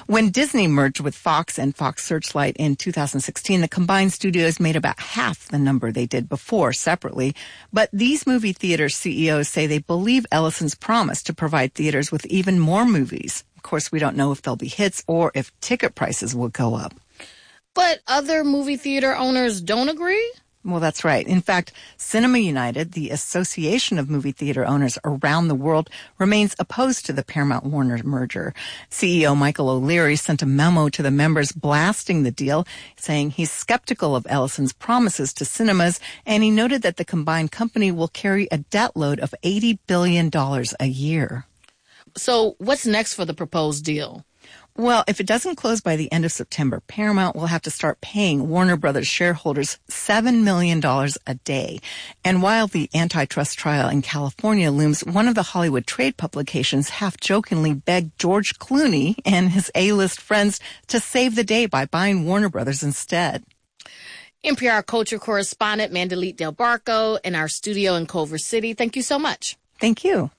When Disney merged with Fox and Fox Searchlight in 2016, the combined studios made about half the number they did before separately. But these movie theater CEOs say they believe Ellison's promise to provide theaters with even more movies. Of course, we don't know if they'll be hits or if ticket prices will go up. But other movie theater owners don't agree? Well, that's right. In fact, Cinema United, the Association of Movie Theater Owners around the world, remains opposed to the Paramount-Warner merger. CEO Michael O'Leary sent a memo to the members blasting the deal, saying he's skeptical of Ellison's promises to cinemas, and he noted that the combined company will carry a debt load of $80 billion a year. So what's next for the proposed deal? Well, if it doesn't close by the end of September, Paramount will have to start paying Warner Brothers shareholders $7 million a day. And while the antitrust trial in California looms, one of the Hollywood trade publications half-jokingly begged George Clooney and his A-list friends to save the day by buying Warner Brothers instead. NPR culture correspondent Mandalit Del Barco in our studio in Culver City. Thank you so much. Thank you.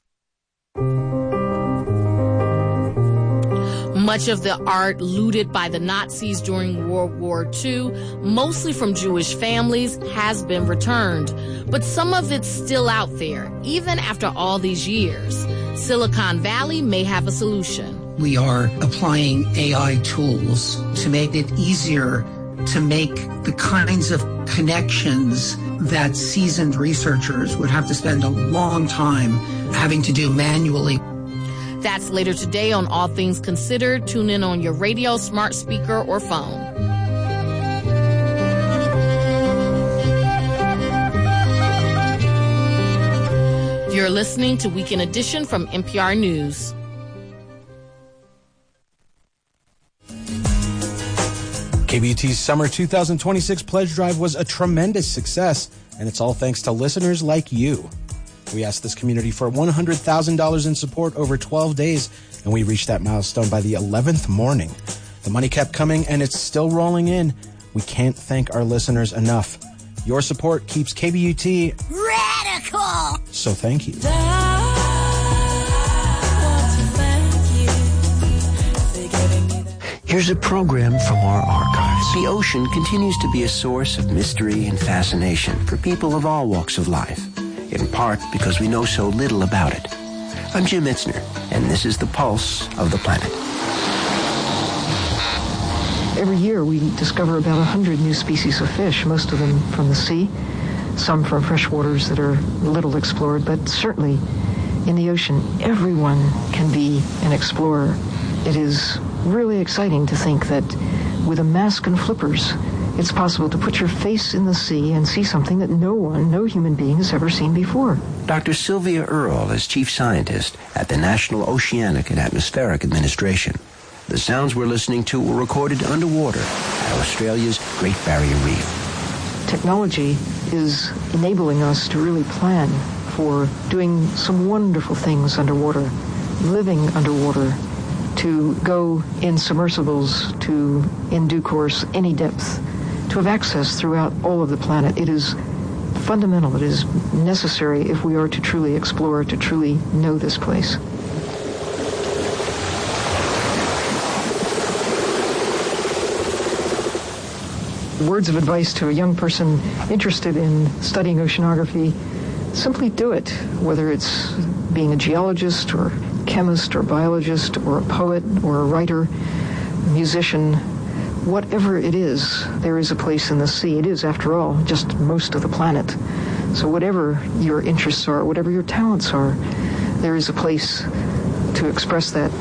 Much of the art looted by the Nazis during World War II, mostly from Jewish families, has been returned. But some of it's still out there, even after all these years. Silicon Valley may have a solution. We are applying AI tools to make it easier to make the kinds of connections that seasoned researchers would have to spend a long time having to do manually. That's later today on All Things Considered. Tune in on your radio, smart speaker, or phone. You're listening to Weekend Edition from NPR News. KBUT's Summer 2026 Pledge Drive was a tremendous success, and it's all thanks to listeners like you. We asked this community for $100,000 in support over 12 days, and we reached that milestone by the 11th morning. The money kept coming, and it's still rolling in. We can't thank our listeners enough. Your support keeps KBUT radical. So thank you. Here's a program from our archives. The ocean continues to be a source of mystery and fascination for people of all walks of life, in part because we know so little about it. I'm Jim Itzner, and this is the pulse of the planet. Every year we discover about 100 new species of fish, most of them from the sea, some from freshwaters that are little explored, but certainly in the ocean, everyone can be an explorer. It is really exciting to think that with a mask and flippers, it's possible to put your face in the sea and see something that no human being has ever seen before. Dr. Sylvia Earle is chief scientist at the National Oceanic and Atmospheric Administration. The sounds we're listening to were recorded underwater at Australia's Great Barrier Reef. Technology is enabling us to really plan for doing some wonderful things underwater, living underwater, to go in submersibles to, in due course, any depth, to have access throughout all of the planet. It is fundamental. It is necessary if we are to truly explore, to truly know this place. Words of advice to a young person interested in studying oceanography: simply do it, whether it's being a geologist or chemist or biologist or a poet or a writer, a musician. Whatever it is, there is a place in the sea. It is, after all, just most of the planet. So whatever your interests are, whatever your talents are, there is a place to express that.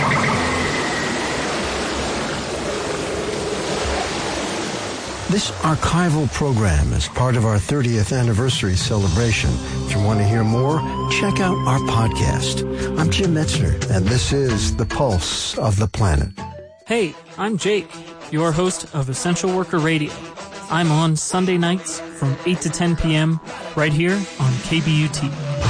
This archival program is part of our 30th anniversary celebration. If you want to hear more, check out our podcast. I'm Jim Metzner, and this is The Pulse of the Planet. Hey, I'm Jake, your host of Essential Worker Radio. I'm on Sunday nights from 8 to 10 p.m. right here on KBUT.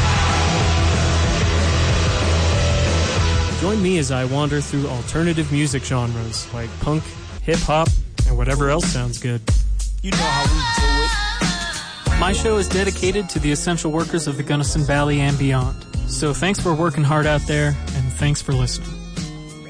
Join me as I wander through alternative music genres like punk, hip-hop, and whatever else sounds good. You know how we do it. My show is dedicated to the essential workers of the Gunnison Valley and beyond. So thanks for working hard out there, and thanks for listening.